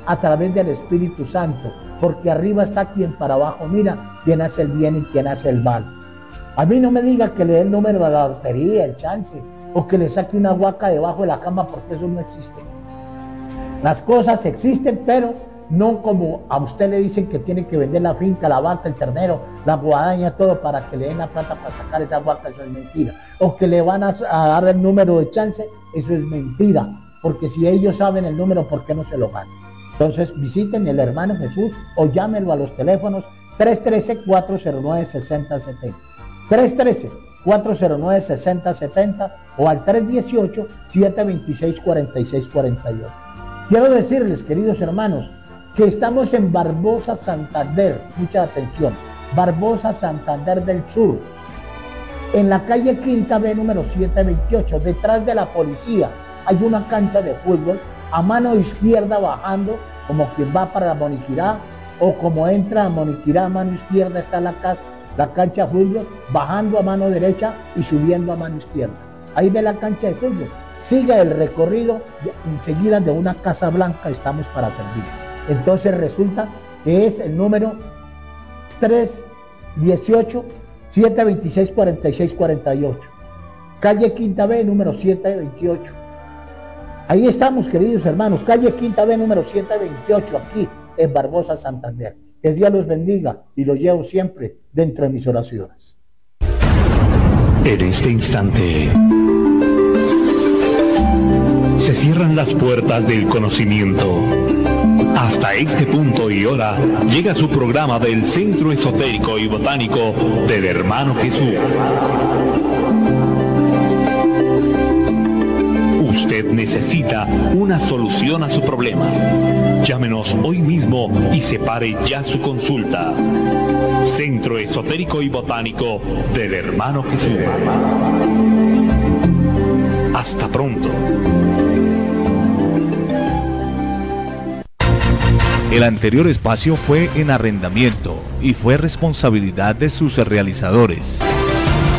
a través del Espíritu Santo, porque arriba está quien para abajo mira, quien hace el bien y quien hace el mal. A mí no me diga que le dé el número de la lotería, el chance, o que le saque una huaca debajo de la cama, porque eso no existe. Las cosas existen, pero no como a usted le dicen que tiene que vender la finca, la vaca, el ternero, la guadaña, todo para que le den la plata para sacar esa huaca, eso es mentira. O que le van a dar el número de chance, eso es mentira. Porque si ellos saben el número, ¿por qué no se lo ganan? Entonces visiten el Hermano Jesús o llámenlo a los teléfonos 313-409-6070. 313-409-6070 o al 318-726-4648. Quiero decirles, queridos hermanos, que estamos en Barbosa, Santander. Mucha atención. Barbosa, Santander del Sur. En la calle Quinta B, número 728, detrás de la policía, hay una cancha de fútbol. A mano izquierda bajando, como quien va para Moniquirá, o como entra a Moniquirá, a mano izquierda está la cancha de fútbol, bajando a mano derecha y subiendo a mano izquierda. Ahí ve la cancha de fútbol. Siga el recorrido, enseguida de una casa blanca estamos para servir. Entonces resulta que es el número 318-726-4648. Calle Quinta B, número 728. Ahí estamos, queridos hermanos, calle Quinta B, número 728, aquí en Barbosa, Santander. Que Dios los bendiga y los llevo siempre dentro de mis oraciones. En este instante se cierran las puertas del conocimiento. Hasta este punto y hora llega su programa del Centro Esotérico y Botánico del Hermano Jesús. Usted necesita una solución a su problema. Llámenos hoy mismo y separe ya su consulta. Centro Esotérico y Botánico del Hermano Jesús. Hasta pronto. El anterior espacio fue en arrendamiento y fue responsabilidad de sus realizadores.